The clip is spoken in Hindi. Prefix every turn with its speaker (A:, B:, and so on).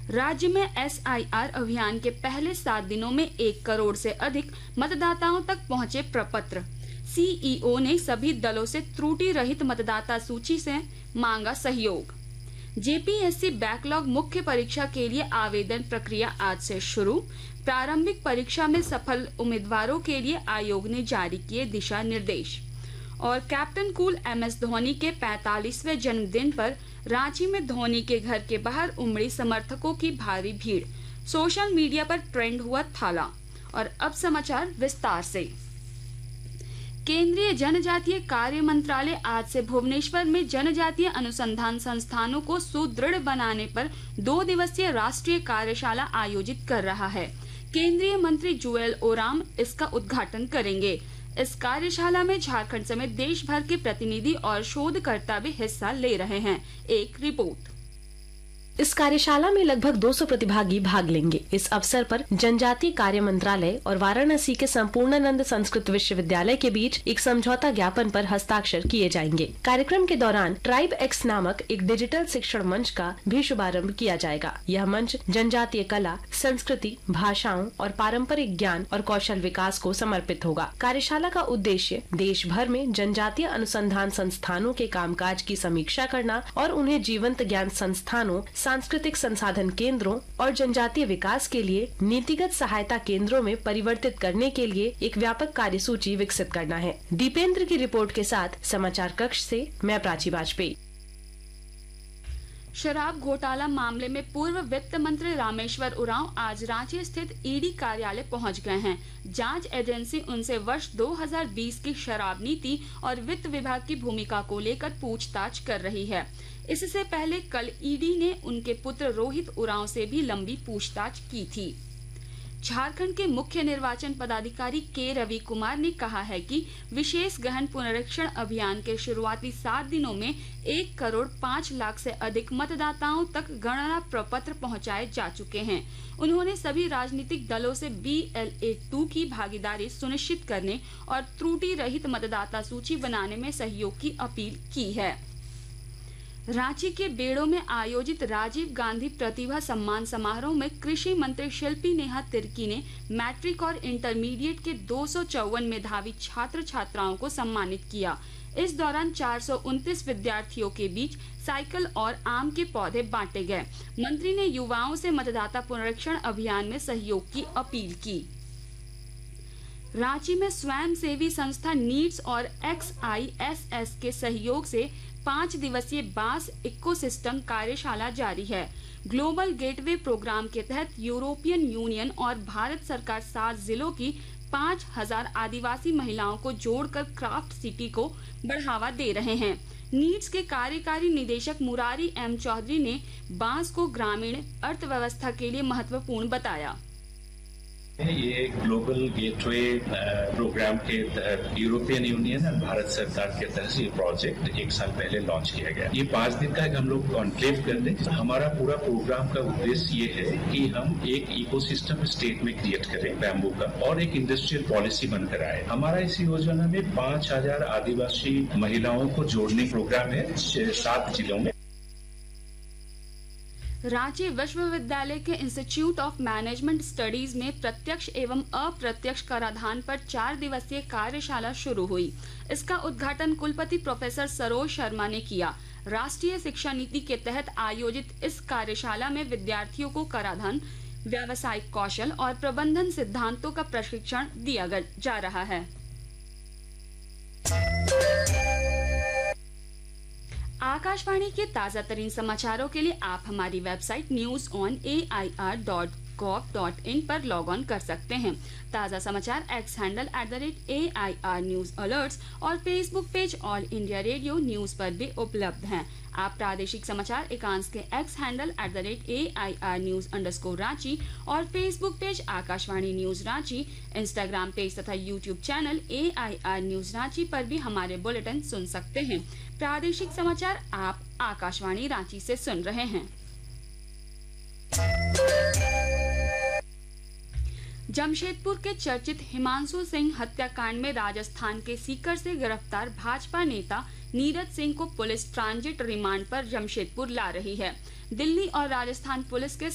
A: राज्य में SIR अभियान के पहले 7 दिनों में 1 करोड़ से अधिक मतदाताओं तक पहुंचे प्रपत्र। CEO ने सभी दलों से त्रुटि रहित मतदाता सूची से मांगा सहयोग। JPSC बैकलॉग मुख्य परीक्षा के लिए आवेदन प्रक्रिया आज से शुरू। प्रारंभिक परीक्षा में सफल उम्मीदवारों के लिए आयोग ने जारी किए दिशा निर्देश। और कैप्टन कूल MS धोनी के 45वें जन्मदिन पर रांची में धोनी के घर के बाहर उमड़ी समर्थकों की भारी भीड़। सोशल मीडिया पर ट्रेंड हुआ थाला। और अब समाचार विस्तार से। केंद्रीय जनजातीय कार्य मंत्रालय आज से भुवनेश्वर में जनजातीय अनुसंधान संस्थानों को सुदृढ़ बनाने पर 2 दिवसीय राष्ट्रीय कार्यशाला आयोजित कर रहा है। केंद्रीय मंत्री जुएल ओराम इसका उद्घाटन करेंगे। इस कार्यशाला में झारखंड समेत देश भर के प्रतिनिधि और शोधकर्ता भी हिस्सा ले रहे हैं। एक रिपोर्ट।
B: इस कार्यशाला में लगभग 200 प्रतिभागी भाग लेंगे। इस अवसर पर जनजातीय कार्य मंत्रालय और वाराणसी के संपूर्णानंद संस्कृत विश्वविद्यालय के बीच एक समझौता ज्ञापन पर हस्ताक्षर किए जाएंगे। कार्यक्रम के दौरान ट्राइब एक्स नामक एक डिजिटल शिक्षण मंच का भी शुभारंभ किया जाएगा। यह मंच जनजातीय कला, संस्कृति, भाषाओं और पारंपरिक ज्ञान और कौशल विकास को समर्पित होगा। कार्यशाला का उद्देश्य देश भर में जनजातीय अनुसंधान संस्थानों के कामकाज की समीक्षा करना और उन्हें जीवंत ज्ञान संस्थानों, सांस्कृतिक संसाधन केंद्रों और जनजातीय विकास के लिए नीतिगत सहायता केंद्रों में परिवर्तित करने के लिए एक व्यापक कार्यसूची विकसित करना है। दीपेंद्र की रिपोर्ट के साथ समाचार कक्ष से मैं प्राची वाजपेयी।
A: शराब घोटाला मामले में पूर्व वित्त मंत्री रामेश्वर उरांव आज रांची स्थित ED कार्यालय पहुंच गए हैं। जांच एजेंसी उनसे वर्ष 2020 की शराब नीति और वित्त विभाग की भूमिका को लेकर पूछताछ कर रही है। इससे पहले कल ED ने उनके पुत्र रोहित उरांव से भी लंबी पूछताछ की थी। झारखंड के मुख्य निर्वाचन पदाधिकारी के रवि कुमार ने कहा है कि विशेष गहन पुनरीक्षण अभियान के शुरुआती 7 दिनों में 1 करोड़ 5 लाख से अधिक मतदाताओं तक गणना प्रपत्र पहुंचाए जा चुके हैं। उन्होंने सभी राजनीतिक दलों से BLA-2 की भागीदारी सुनिश्चित करने और त्रुटि रहित मतदाता सूची बनाने में सहयोग की अपील की है। रांची के बेड़ो में आयोजित राजीव गांधी प्रतिभा सम्मान समारोह में कृषि मंत्री शिल्पी नेहा तिर्की ने मैट्रिक और इंटरमीडिएट के 254 मेधावी छात्र छात्राओं को सम्मानित किया। इस दौरान 429 विद्यार्थियों के बीच साइकिल और आम के पौधे बांटे गए। मंत्री ने युवाओं से मतदाता पुनरीक्षण अभियान में सहयोग की अपील की। रांची में स्वयंसेवी संस्था नीड्स और XISS के सहयोग से 5 दिवसीय बांस इकोसिस्टम कार्यशाला जारी है। ग्लोबल गेटवे प्रोग्राम के तहत यूरोपियन यूनियन और भारत सरकार 7 जिलों की 5000 आदिवासी महिलाओं को जोड़कर क्राफ्ट सिटी को बढ़ावा दे रहे हैं। नीड्स के कार्यकारी निदेशक मुरारी M चौधरी ने बांस को ग्रामीण अर्थव्यवस्था के लिए महत्वपूर्ण बताया।
C: ये ग्लोबल गेटवे प्रोग्राम के तहत यूरोपियन यूनियन और भारत सरकार के तहत ये प्रोजेक्ट 1 साल पहले लॉन्च किया गया। ये 5 दिन का हम लोग कॉन्क्लेव करते हैं। हमारा पूरा प्रोग्राम का उद्देश्य ये है कि हम एक इकोसिस्टम स्टेट में क्रिएट करें बैम्बू का और एक इंडस्ट्रियल पॉलिसी बनकर आए। हमारा इस योजना में 5000 आदिवासी महिलाओं को जोड़ने प्रोग्राम है 7 जिलों में।
A: रांची विश्वविद्यालय के इंस्टीट्यूट ऑफ मैनेजमेंट स्टडीज में प्रत्यक्ष एवं अप्रत्यक्ष कराधान पर 4 दिवसीय कार्यशाला शुरू हुई। इसका उद्घाटन कुलपति प्रोफेसर सरोज शर्मा ने किया। राष्ट्रीय शिक्षा नीति के तहत आयोजित इस कार्यशाला में विद्यार्थियों को कराधान, व्यावसायिक कौशल और प्रबंधन सिद्धांतों का प्रशिक्षण दिया जा रहा है। आकाशवाणी के ताजा तरीन समाचारों के लिए आप हमारी वेबसाइट newsonair.gov.in पर लॉग ऑन कर सकते हैं। ताजा समाचार X handle @AIR news alerts और Facebook page all India radio news पर भी उपलब्ध हैं। आप प्रादेशिक समाचार एकांश के X हैंडल @AIR न्यूज_रांची और Facebook page Akashvani news Ranchi, Instagram page तथा YouTube channel AIR news Ranchi पर भी हमारे बुलेटिन सुन सकते हैं। प्रादेशिक समाचार आप आकाशवाणी रांची से सुन रहे हैं। जमशेदपुर के चर्चित हिमांशु सिंह हत्याकांड में राजस्थान के सीकर से गिरफ्तार भाजपा नेता नीरज सिंह को पुलिस ट्रांजिट रिमांड पर जमशेदपुर ला रही है। दिल्ली और राजस्थान पुलिस के